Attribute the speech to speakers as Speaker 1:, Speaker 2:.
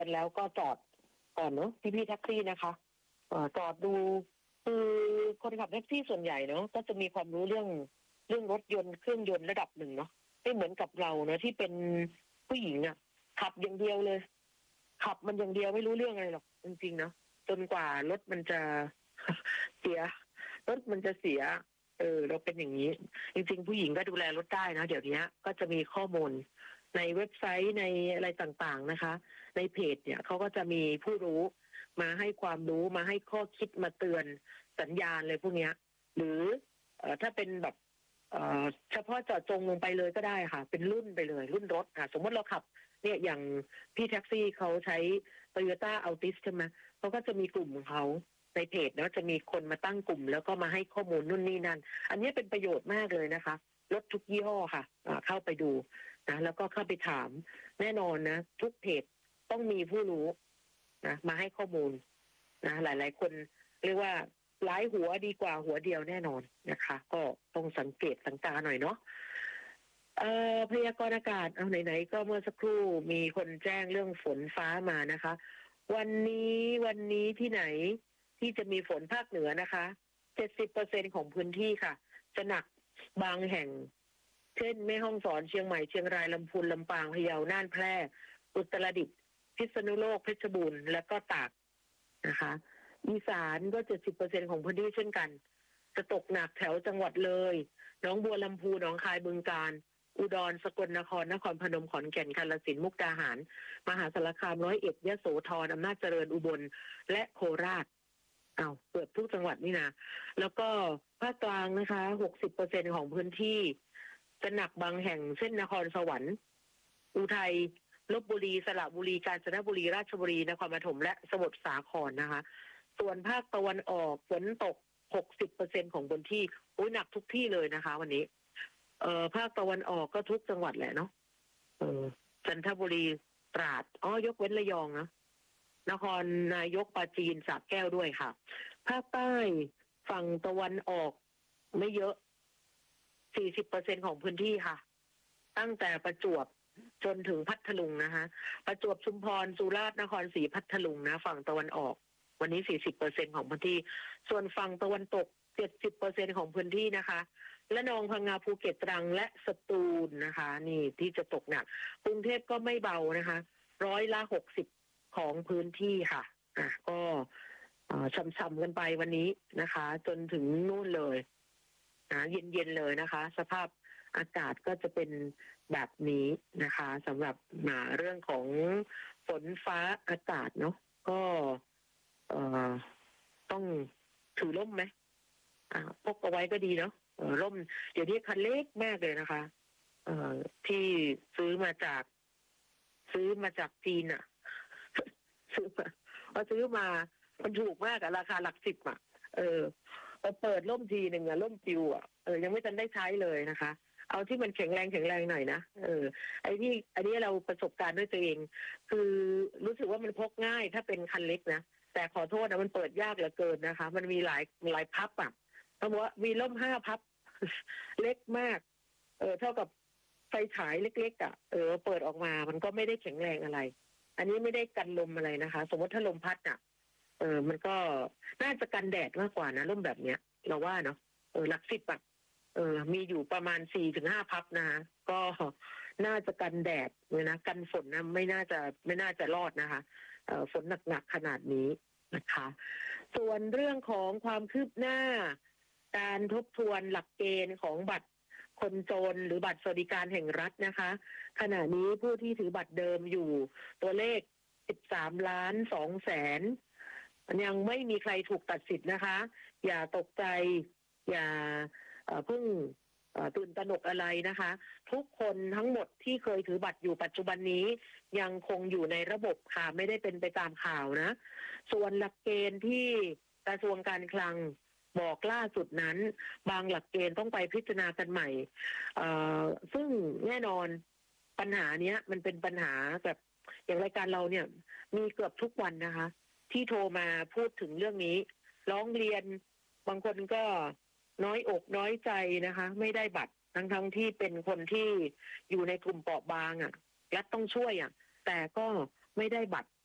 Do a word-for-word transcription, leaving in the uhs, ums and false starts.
Speaker 1: กันแล้วก็จอดก่อนเนาะพี่พี่แท็กซี่นะคะเอ่อจอดดูคือคนขับแท็กซี่ส่วนใหญ่เนาะก็จะมีความรู้เรื่องเรื่องรถยนต์เครื่องยนต์ระดับหนึ่งเนาะไม่เหมือนกับเราเนาะที่เป็นผู้หญิงอ่ะขับอย่างเดียวเลยขับมันอย่างเดียวไม่รู้เรื่องอะไรหรอกจริงๆเนาะจนกว่ารถมันจะ เสียรถมันจะเสียเออเราเป็นอย่างนี้จริงๆผู้หญิงก็ดูแลรถได้นะเดี๋ยวนี้ก็จะมีข้อมูลในเว็บไซต์ในอะไรต่างๆนะคะในเพจเนี่ยเขาก็จะมีผู้รู้มาให้ความรู้มาให้ข้อคิดมาเตือนสัญญาณเลยพวกเนี้ยหรือเอ่อถ้าเป็นแบบเอ่อเฉพาะเจาะจงลงไปเลยก็ได้ค่ะเป็นรุ่นไปเลยรุ่นรถอ่ะสมมติเราขับเนี่ยอย่างพี่แท็กซี่เขาใช้ Toyota Altis ใช่ไหมเขาก็จะมีกลุ่มของเขาในเพจนะจะมีคนมาตั้งกลุ่มแล้วก็มาให้ข้อมูลนู่นนี่นั่นอันนี้เป็นประโยชน์มากเลยนะคะรถทุกยี่ห้อค่ะเข้าไปดูนะแล้วก็เข้าไปถามแน่นอนนะทุกเพจต้องมีผู้รู้นะมาให้ข้อมูลนะหลายๆคนเรียกว่าหลายหัวดีกว่าหัวเดียวแน่นอนนะคะก็ต้องสังเกตสังกาหน่อยเนาะเอ่อพยากรณ์อากาศเอาไหนๆก็เมื่อสักครู่มีคนแจ้งเรื่องฝนฟ้ามานะคะวันนี้วันนี้ที่ไหนที่จะมีฝนภาคเหนือนะคะ เจ็ดสิบเปอร์เซ็นต์ ของพื้นที่ค่ะจะหนักบางแห่งเช่นแม่ฮ่องสอนเชียงใหม่เชียงรายลำพูนลำปางพะเยาน่านแพร่อุตรดิตถ์พิษณุโลกเพชรบูรณ์และก็ตากนะคะอีสานก็ เจ็ดสิบเปอร์เซ็นต์ ของพื้นที่เช่นกันจะตกหนักแถวจังหวัดเลยหนองบัวลำพูหนองคายบึงกาฬอุดรสกลนครนครพนมขอนแก่นกาฬสินธุ์มุกดาหารมหาสารคามร้อยเอ็ดยโสธรอำนาจเจริญอุบลและโคราชเอาเปิดทุกจังหวัดนี่นะแล้วก็ภาคกลางนะคะ หกสิบเปอร์เซ็นต์ ของพื้นที่จะหนักบางแห่งเช่นนครสวรรค์อุทัยลพบุรีสระบุรีกาญจนบุรีราชบุรีนครปฐมและสมุทรสาครนะคะส่วนภาคตะวันออกฝนตก หกสิบเปอร์เซ็นต์ ของพื้นที่โอ้ยหนักทุกที่เลยนะคะวันนี้เอ่อภาคตะวันออกก็ทุกจังหวัดแหละเนาะเออจันทบุรีตราดอ๋อยกเว้นระยองนะนครนายกปราจีนสระแก้วด้วยค่ะภาคใต้ฝั่งตะวันออกไม่เยอะ สี่สิบเปอร์เซ็นต์ ของพื้นที่ค่ะตั้งแต่ประจวบจนถึงพัทลุงนะคะประจวบชุมพรสุราษฎร์นครศรีพัทลุงนะฝั่งตะวันออกวันนี้ สี่สิบเปอร์เซ็นต์ ของพื้นที่ส่วนฝั่งตะวันตก เจ็ดสิบเปอร์เซ็นต์ ของพื้นที่นะคะและนองพังงาภูเก็ตตรังและสตูลนะคะนี่ที่จะตกหนักกรุงเทพก็ไม่เบานะคะร้อยละหกสิบของพื้นที่ค่ะอ่ะก็ช่ำๆกันไปวันนี้นะคะจนถึงนู่นเลยนะเย็นๆเลยนะคะสภาพอากาศก็จะเป็นแบบนี้นะคะสำหรับมาเรื่องของฝนฟ้าอากาศเนาะก็เอ่อต้องถือร่มไหมอ่าพกเอาไว้ก็ดีเนาะร่มเดี๋ยวนี้คันเล็กมากเลยนะคะเอ่อที่ซื้อมาจากซื้อมาจากจีนอะซื้อมาพอซื้อมามันถูกมากอะราคาหลักสิบอะเออพอเปิดร่มทีหนึ่งอะร่มปิวอะเออยังไม่ทันได้ใช้เลยนะคะเอาที่มันแข็งแรงแข็งแรงหน่อยนะเออไอ้ที่อันนี้เราประสบการณ์ด้วยตัวเองคือรู้สึกว่ามันพกง่ายถ้าเป็นคันเล็กนะแต่ขอโทษนะมันเปิดยากเหลือเกินนะคะมันมีหลายหลายพับอ่ะเขาบอกว่ามีร่มห้าพับ เล็กมากเออเท่ากับไฟฉายเล็กๆอ่ะเออเปิดออกมามันก็ไม่ได้แข็งแรงอะไรอันนี้ไม่ได้กันลมอะไรนะคะ สมมติถ้าลมพัดอ่ะเออมันก็น่าจะกันแดดมากกว่านะร่มแบบเนี้ยเราว่าเนาะเออหลักสิบอ่ะเออมีอยู่ประมาณสี่ถึงห้าพับนะคะก็น่าจะกันแดดเลยนะกันฝนนะไม่น่าจะไม่น่าจะรอดนะคะเอ่อฝนหนักๆขนาดนี้นะคะส่วนเรื่องของความคืบหน้าการทบทวนหลักเกณฑ์ของบัตรคนจนหรือบัตรสวัสดิการแห่งรัฐนะคะขณะนี้ผู้ที่ถือบัตรเดิมอยู่ตัวเลขสิบสามล้านสองแสนยังไม่มีใครถูกตัดสิทธิ์นะคะอย่าตกใจอย่าเพิ่งตื่นตระหนกอะไรนะคะทุกคนทั้งหมดที่เคยถือบัตรอยู่ปัจจุบันนี้ยังคงอยู่ในระบบค่ะไม่ได้เป็นไปตามข่าวนะส่วนหลักเกณฑ์ที่กระทรวงการคลังบอกล่าสุดนั้นบางหลักเกณฑ์ต้องไปพิจารณากันใหม่ซึ่งแน่นอนปัญหาเนี้ยมันเป็นปัญหาแบบอย่างรายการเราเนี่ยมีเกือบทุกวันนะคะที่โทรมาพูดถึงเรื่องนี้ร้องเรียนบางคนก็น้อยอกน้อยใจนะคะไม่ได้บัตรทั้งทั้งที่เป็นคนที่อยู่ในกลุ่มเปราะบางอ่ะรัฐต้องช่วยอ่ะแต่ก็ไม่ได้บัตร